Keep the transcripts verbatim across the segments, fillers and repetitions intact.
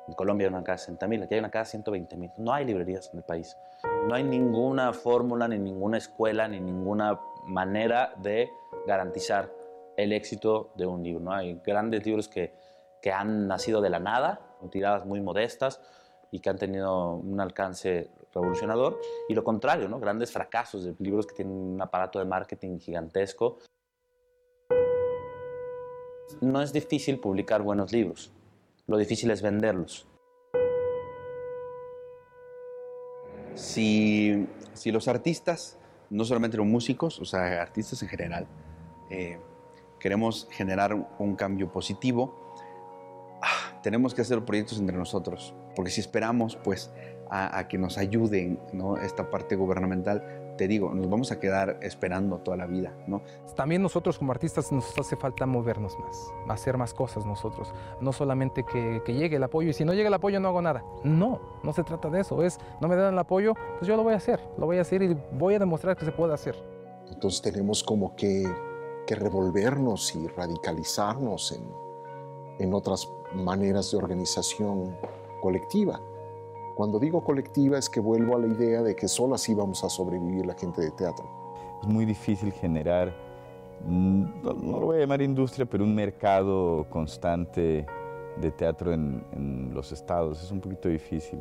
En Colombia hay una cada sesenta mil, aquí hay una cada ciento veinte mil. No hay librerías en el país. No hay ninguna fórmula, ni ninguna escuela, ni ninguna manera de garantizar el éxito de un libro, ¿no? Hay grandes libros que, que han nacido de la nada, con tiradas muy modestas y que han tenido un alcance revolucionador. Y lo contrario, ¿no? Grandes fracasos de libros que tienen un aparato de marketing gigantesco. No es difícil publicar buenos libros. Lo difícil es venderlos. Si, si los artistas, no solamente los músicos, o sea, artistas en general, eh, queremos generar un, un cambio positivo, ah, tenemos que hacer proyectos entre nosotros, porque si esperamos pues a, a que nos ayuden, ¿no?, esta parte gubernamental, te digo, nos vamos a quedar esperando toda la vida, ¿no? También nosotros como artistas nos hace falta movernos más, hacer más cosas nosotros. No solamente que, que llegue el apoyo y si no llega el apoyo no hago nada. No, no se trata de eso. Es, no me dan el apoyo, pues yo lo voy a hacer. Lo voy a hacer y voy a demostrar que se puede hacer. Entonces tenemos como que, que revolvernos y radicalizarnos en, en otras maneras de organización colectiva. Cuando digo colectiva es que vuelvo a la idea de que solo así vamos a sobrevivir la gente de teatro. Es muy difícil generar, no, no lo voy a llamar industria, pero un mercado constante de teatro en, en los estados. Es un poquito difícil.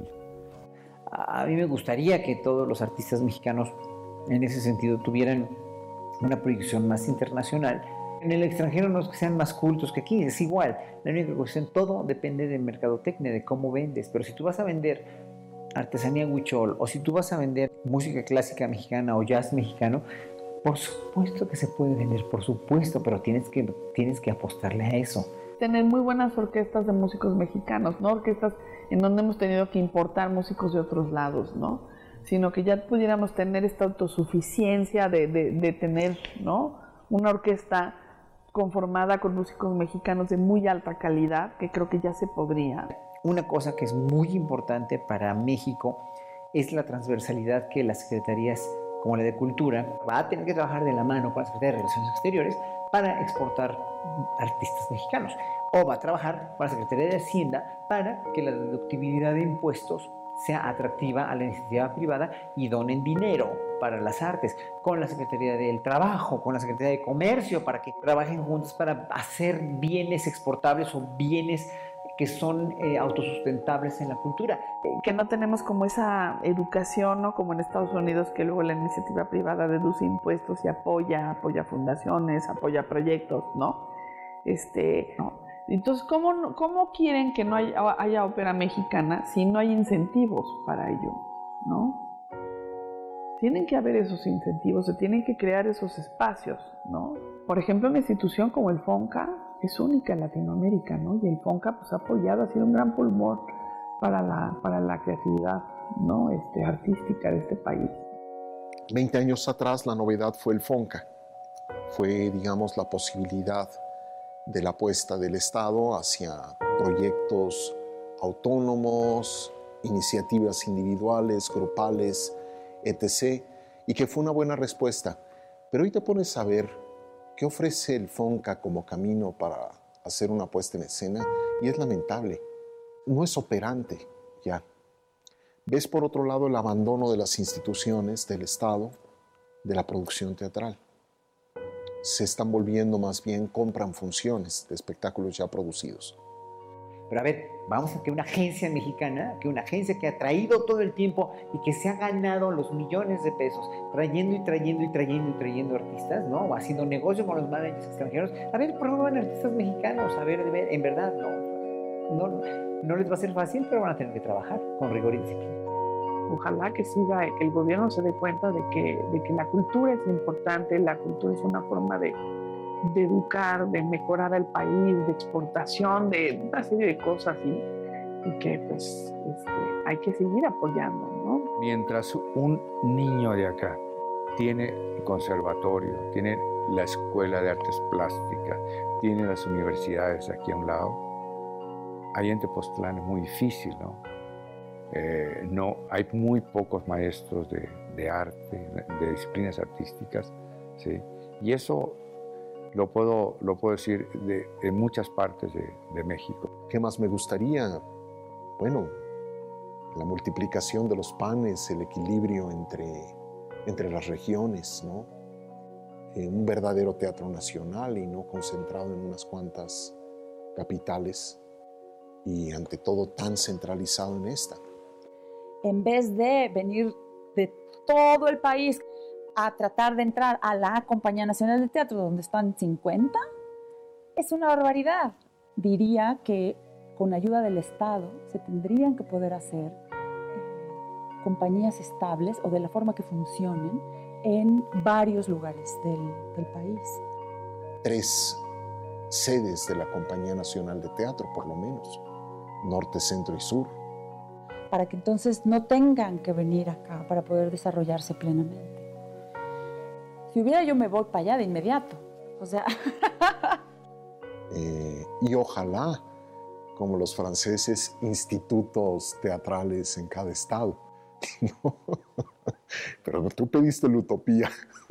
A mí me gustaría que todos los artistas mexicanos en ese sentido tuvieran una proyección más internacional. En el extranjero no es que sean más cultos que aquí, es igual. La única cuestión, todo depende de mercadotecnia, de cómo vendes. Pero si tú vas a vender artesanía huichol o si tú vas a vender música clásica mexicana o jazz mexicano, por supuesto que se puede vender, por supuesto, pero tienes que, tienes que apostarle a eso. Tener muy buenas orquestas de músicos mexicanos, no orquestas en donde hemos tenido que importar músicos de otros lados, ¿no? Sino que ya pudiéramos tener esta autosuficiencia de, de, de tener, ¿no?, una orquesta conformada con músicos mexicanos de muy alta calidad, que creo que ya se podría. Una cosa que es muy importante para México es la transversalidad que las secretarías como la de Cultura va a tener que trabajar de la mano con la Secretaría de Relaciones Exteriores para exportar artistas mexicanos, o va a trabajar con la Secretaría de Hacienda para que la deductibilidad de impuestos sea atractiva a la iniciativa privada y donen dinero para las artes, con la Secretaría del Trabajo, con la Secretaría de Comercio, para que trabajen juntos para hacer bienes exportables o bienes que son eh, autosustentables en la cultura. Que no tenemos como esa educación, ¿no?, como en Estados Unidos, que luego la iniciativa privada deduce impuestos y apoya, apoya fundaciones, apoya proyectos, ¿no? Este, ¿no? Entonces, ¿cómo, ¿cómo quieren que no haya, haya ópera mexicana si no hay incentivos para ello, ¿no? Tienen que haber esos incentivos, se tienen que crear esos espacios, ¿no? Por ejemplo, una institución como el FONCA es única en Latinoamérica, ¿no? Y el FONCA pues, ha apoyado, ha sido un gran pulmón para la, para la creatividad, ¿no?, este, artística de este país. Veinte años atrás la novedad fue el FONCA. Fue, digamos, la posibilidad de la apuesta del Estado hacia proyectos autónomos, iniciativas individuales, grupales, etcétera, y que fue una buena respuesta. Pero hoy te pones a ver qué ofrece el FONCA como camino para hacer una puesta en escena y es lamentable. No es operante ya. Ves por otro lado el abandono de las instituciones, del Estado, de la producción teatral. Se están volviendo más bien, compran funciones de espectáculos ya producidos. Pero a ver, vamos a que una agencia mexicana, que una agencia que ha traído todo el tiempo y que se ha ganado los millones de pesos, trayendo y trayendo y trayendo y trayendo artistas, ¿no? O haciendo negocio con los managers extranjeros. A ver, promuevan artistas mexicanos, a ver, en verdad, no, no, no les va a ser fácil, pero van a tener que trabajar con rigor y disciplina. Ojalá que siga, que el gobierno se dé cuenta de que, de que la cultura es importante, la cultura es una forma de, de educar, de mejorar al país, de exportación, de una serie de cosas y, y que pues este, hay que seguir apoyando, ¿no? Mientras un niño de acá tiene el conservatorio, tiene la Escuela de Artes Plásticas, tiene las universidades aquí a un lado, ahí en Tepoztlán es muy difícil, ¿no? Eh, no, hay muy pocos maestros de, de arte, de disciplinas artísticas, ¿sí? Y eso lo puedo, lo puedo decir de, de muchas partes de, de México. ¿Qué más me gustaría? bueno, la multiplicación de los panes, el equilibrio entre, entre las regiones, ¿no? Eh, un verdadero teatro nacional y no concentrado en unas cuantas capitales y ante todo tan centralizado en esta. En vez de venir de todo el país a tratar de entrar a la Compañía Nacional de Teatro, donde están cincuenta, es una barbaridad. Diría que con ayuda del Estado se tendrían que poder hacer eh, compañías estables o de la forma que funcionen en varios lugares del, del país. Tres sedes de la Compañía Nacional de Teatro, por lo menos, norte, centro y sur. Para que entonces no tengan que venir acá para poder desarrollarse plenamente. Si hubiera, yo me voy para allá de inmediato. O sea... eh, y ojalá, como los franceses, institutos teatrales en cada estado. ¿No? Pero tú pediste la utopía.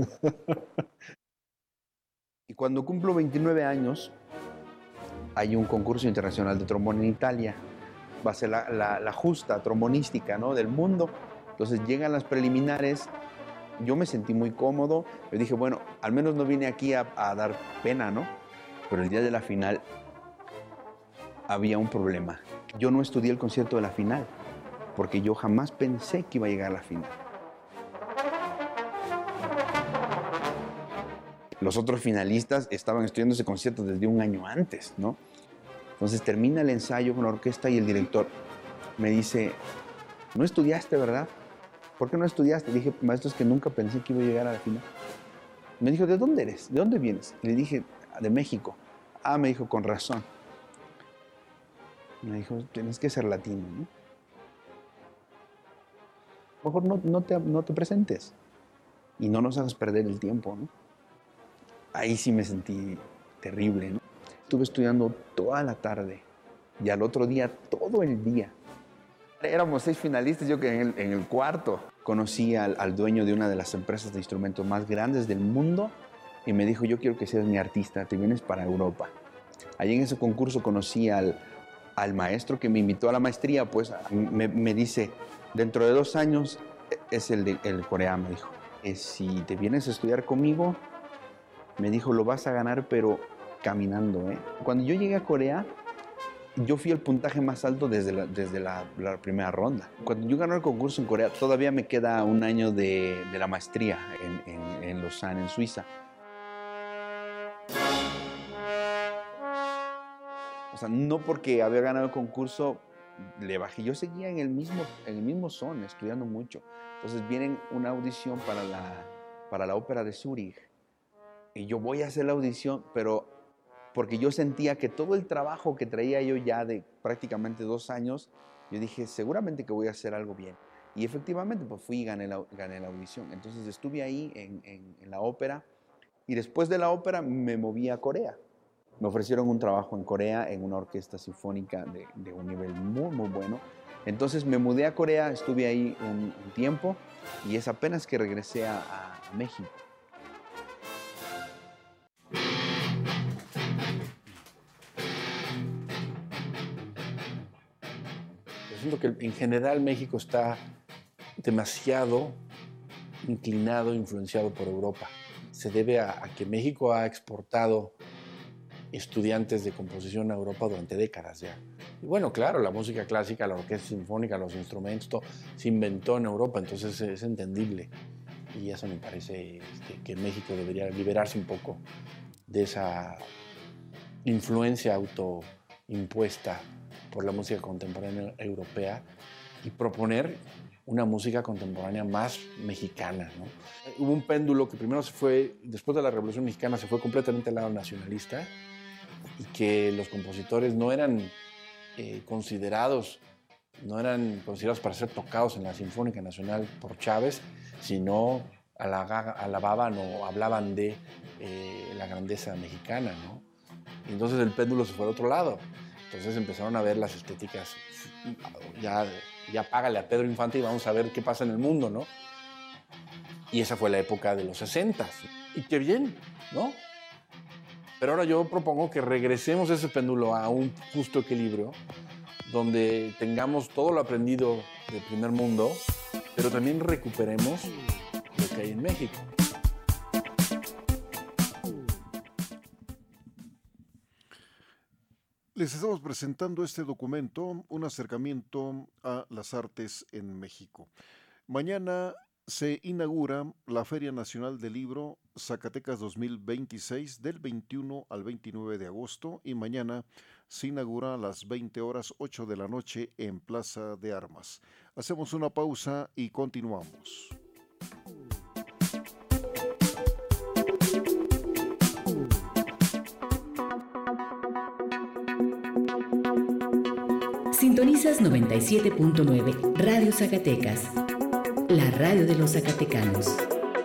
Y cuando cumplo veintinueve años, hay un concurso internacional de trombón en Italia. Va a ser la, la, la justa trombonística, ¿no?, del mundo. Entonces llegan las preliminares. Yo me sentí muy cómodo. Yo dije, bueno, al menos no vine aquí a, a dar pena, ¿no? Pero el día de la final había un problema. Yo no estudié el concierto de la final, porque yo jamás pensé que iba a llegar a la final. Los otros finalistas estaban estudiando ese concierto desde un año antes, ¿no? Entonces termina el ensayo con la orquesta y el director me dice, ¿no estudiaste, verdad? ¿Por qué no estudiaste? Le dije, maestro, es que nunca pensé que iba a llegar a la final. Me dijo, ¿de dónde eres? ¿De dónde vienes? Le dije, de México. Ah, me dijo, con razón. Me dijo, tienes que ser latino, ¿no? Mejor no, no, te, no te presentes y no nos hagas perder el tiempo, ¿no? Ahí sí me sentí terrible, ¿no? Estuve estudiando toda la tarde y al otro día todo el día. Éramos seis finalistas, yo que en el, en el cuarto conocí al, al dueño de una de las empresas de instrumentos más grandes del mundo y me dijo, yo quiero que seas mi artista, te vienes para Europa. Allí en ese concurso conocí al, al maestro que me invitó a la maestría, pues me, me dice, dentro de dos años es el de el Corea, me dijo. Eh, si te vienes a estudiar conmigo, me dijo, lo vas a ganar, pero caminando, ¿eh? Cuando yo llegué a Corea, yo fui el puntaje más alto desde la, desde la, la primera ronda. Cuando yo gané el concurso en Corea, todavía me queda un año de, de la maestría en, en, en Lausanne, en Suiza. O sea, no porque había ganado el concurso le bajé. Yo seguía en el mismo, en el mismo son, estudiando mucho. Entonces vienen una audición para la, para la ópera de Zúrich. Y yo voy a hacer la audición, pero porque yo sentía que todo el trabajo que traía yo ya de prácticamente dos años, yo dije, seguramente que voy a hacer algo bien. Y efectivamente, pues fui y gané la, gané la audición. Entonces estuve ahí en, en, en la ópera y después de la ópera me moví a Corea. Me ofrecieron un trabajo en Corea en una orquesta sinfónica de, de un nivel muy, muy bueno. Entonces me mudé a Corea, estuve ahí un, un tiempo y es apenas que regresé a, a, a México. Siento que en general México está demasiado inclinado, influenciado por Europa. Se debe a, a que México ha exportado estudiantes de composición a Europa durante décadas ya. Y bueno, claro, la música clásica, la orquesta sinfónica, los instrumentos, todo se inventó en Europa, entonces es entendible. Y eso me parece que, que México debería liberarse un poco de esa influencia autoimpuesta por la música contemporánea europea y proponer una música contemporánea más mexicana, ¿no? Hubo un péndulo que primero se fue, después de la Revolución Mexicana, se fue completamente al lado nacionalista y que los compositores no eran eh, considerados, no eran considerados para ser tocados en la Sinfónica Nacional por Chávez, sino alababan o hablaban de eh, la grandeza mexicana, ¿no? Y entonces el péndulo se fue al otro lado. Entonces empezaron a ver las estéticas, ya, ya págale a Pedro Infante y vamos a ver qué pasa en el mundo, ¿no? Y esa fue la época de los sesentas. Y qué bien, ¿no? Pero ahora yo propongo que regresemos ese péndulo a un justo equilibrio, donde tengamos todo lo aprendido del primer mundo, pero también recuperemos lo que hay en México. Les estamos presentando este documento, un acercamiento a las artes en México. Mañana se inaugura la Feria Nacional del Libro Zacatecas dos mil veintiséis del veintiuno al veintinueve de agosto y mañana se inaugura a las veinte horas ocho de la noche en Plaza de Armas. Hacemos una pausa y continuamos. Sintonizas noventa y siete punto nueve Radio Zacatecas, la radio de los zacatecanos.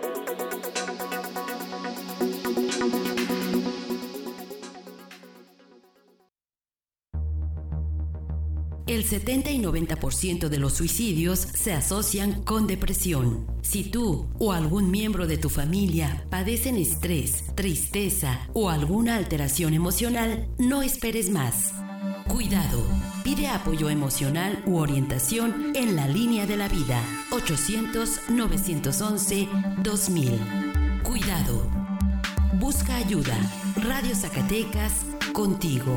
El setenta y noventa por ciento de los suicidios se asocian con depresión. Si tú o algún miembro de tu familia padecen estrés, tristeza o alguna alteración emocional, no esperes más. Cuidado. Pide apoyo emocional u orientación en la línea de la vida. ochocientos, novecientos once, dos mil. Cuidado. Busca ayuda. Radio Zacatecas, contigo.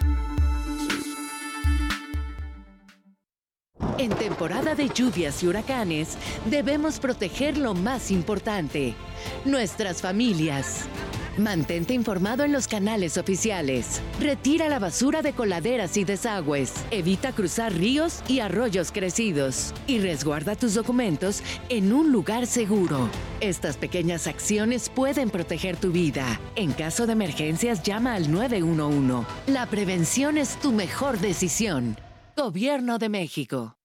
En temporada de lluvias y huracanes, debemos proteger lo más importante, nuestras familias. Mantente informado en los canales oficiales. Retira la basura de coladeras y desagües. Evita cruzar ríos y arroyos crecidos. Y resguarda tus documentos en un lugar seguro. Estas pequeñas acciones pueden proteger tu vida. En caso de emergencias, llama al nueve uno uno. La prevención es tu mejor decisión. Gobierno de México.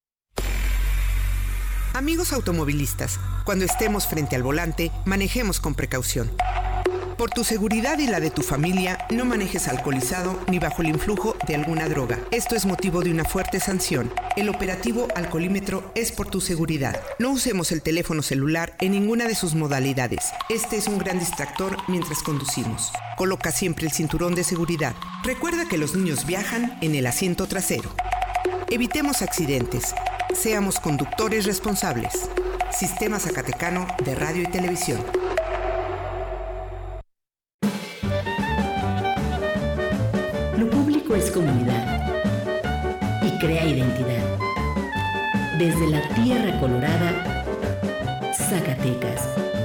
Amigos automovilistas, cuando estemos frente al volante, manejemos con precaución. Por tu seguridad y la de tu familia, no manejes alcoholizado ni bajo el influjo de alguna droga. Esto es motivo de una fuerte sanción. El operativo alcoholímetro es por tu seguridad. No usemos el teléfono celular en ninguna de sus modalidades. Este es un gran distractor mientras conducimos. Coloca siempre el cinturón de seguridad. Recuerda que los niños viajan en el asiento trasero. Evitemos accidentes. Seamos conductores responsables. Sistema Zacatecano de Radio y Televisión. Es comunidad y crea identidad. Desde la tierra colorada, Zacatecas.